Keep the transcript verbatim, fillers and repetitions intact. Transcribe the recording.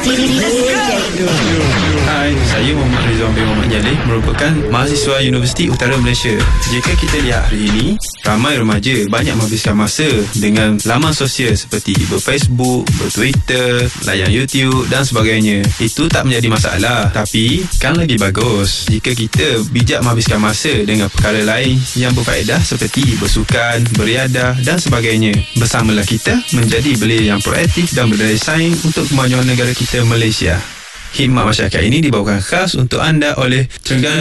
Hai, saya Muhammad Rizwan bin Muhammad Jalil, merupakan mahasiswa Universiti Utara Malaysia. Jika kita lihat hari ini, ramai remaja banyak menghabiskan masa dengan laman sosial seperti berFacebook, berTwitter, layan YouTube dan sebagainya. Itu tak menjadi masalah, tapi kan lagi bagus jika kita bijak menghabiskan masa dengan perkara lain yang berfaedah seperti bersukan, beriadah dan sebagainya. Bersamalah kita menjadi belia yang proaktif dan berdaya saing untuk kemajuan negara kita Malaysia. Khidmat masyarakat ini dibawakan khas untuk anda oleh Terengganu